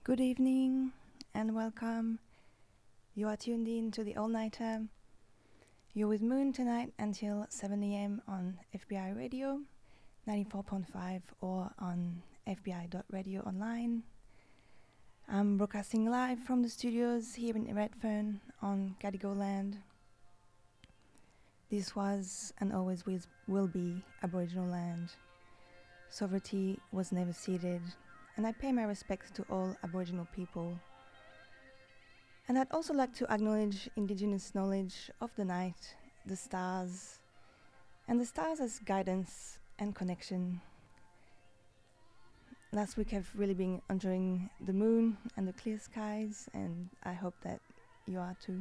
Good evening and welcome. You are tuned in to the All Nighter. You're with Moon tonight until 7 a.m. on FBI Radio 94.5 or on FBI.radio online. I'm broadcasting live from the studios here in Redfern on Gadigal land. This was and always will be Aboriginal land. Sovereignty was never ceded, and I pay my respects to all Aboriginal people. And I'd also like to acknowledge Indigenous knowledge of the night, the stars, and the stars as guidance and connection. Last week I've really been enjoying the moon and the clear skies, and I hope that you are too.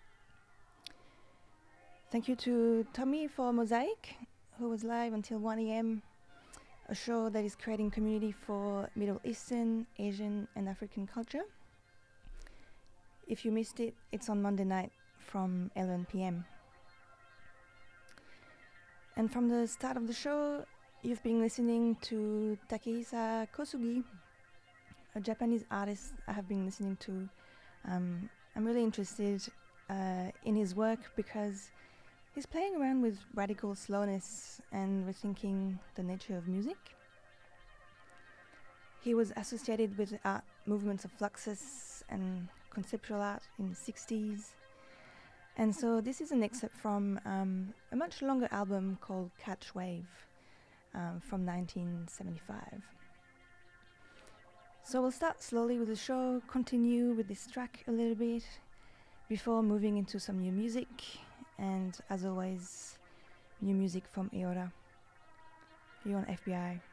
Thank you to Tommy for Mosaic, who was live until 1 a.m., a show that is creating community for Middle Eastern, Asian and African culture. If you missed it, it's on Monday night from 11 p.m. And from the start of the show, you've been listening to Takehisa Kosugi, a Japanese artist I have been listening to. I'm really interested in his work because he's playing around with radical slowness and rethinking the nature of music. He was associated with the art movements of Fluxus and conceptual art in the 60s. And so this is an excerpt from a much longer album called Catch Wave from 1975. So we'll start slowly with the show, continue with this track a little bit before moving into some new music. And as always, new music from Eora. You're on FBI.